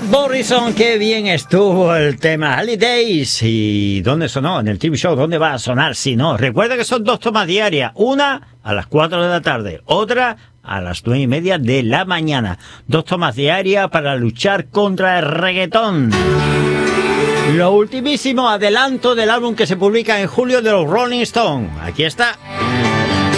Morrison, qué bien estuvo el tema Holidays. ¿Y dónde sonó? En el TV Show. ¿Dónde va a sonar si no? Recuerda que son 2 tomas diarias. Una a las 4 de la tarde. Otra a las 9:30 de la mañana. 2 tomas diarias para luchar contra el reggaetón. Lo ultimísimo adelanto del álbum que se publica en julio de los Rolling Stones. Aquí está.